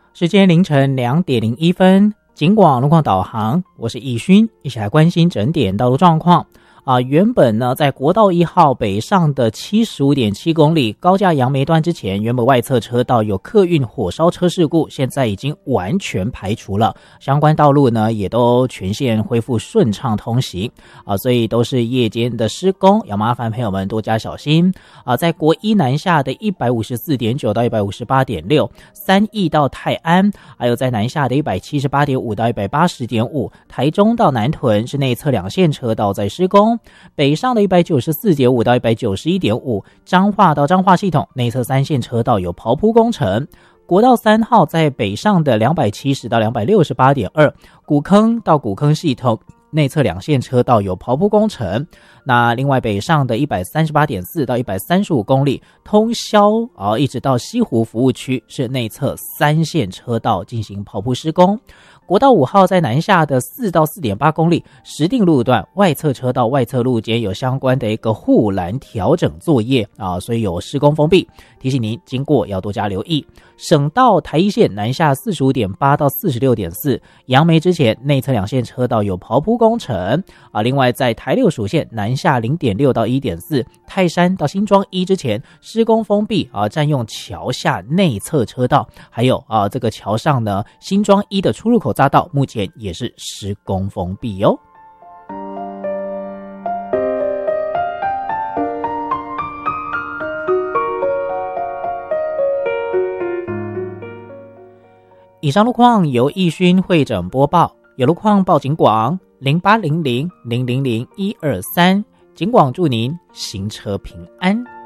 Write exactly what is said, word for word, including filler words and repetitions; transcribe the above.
时间凌晨两点零一分，警广路况导航，我是易勋，一起来关心整点道路状况。啊，原本呢，在国道一号北上的 七十五点七 公里高架杨梅段之前，原本外侧车道有客运火烧车事故，现在已经完全排除了，相关道路呢也都全线恢复顺畅通行啊，所以都是夜间的施工，要麻烦朋友们多加小心啊。在国一南下的 一百五十四点九 到 一百五十八点六， 三义到泰安，还有在南下的 一百七十八点五 到 一百八十点五， 台中到南屯是内侧两线车道在施工，北上的 一百九十四点五 到 一百九十一点五， 彰化到彰化系统内侧三线车道有刨铺工程。国道三号在北上的 两百七十到 两百六十八点二， 古坑到古坑系统内侧两线车道有刨铺工程。那另外北上的 一百三十八点四 到一百三十五公里通霄、哦、一直到西湖服务区是内侧三线车道进行刨铺施工。国道五号在南下的四到 四点八公里石碇路段外侧车道外侧路间有相关的一个护栏调整作业啊，所以有施工封闭，提醒您经过要多加留意。省道台一线南下 四十五点八 到 四十六点四， 杨梅之前内侧两线车道有刨铺工程啊。另外在台六属线南下 零点六 到 一点四， 泰山到新庄一之前施工封闭啊，占用桥下内侧车道，还有啊这个桥上呢新庄一的出入口匝道目前也是施工封闭哦。以上路况由易勋会诊播报，有路况报警广零八零零零零零一二三，警广祝您行车平安。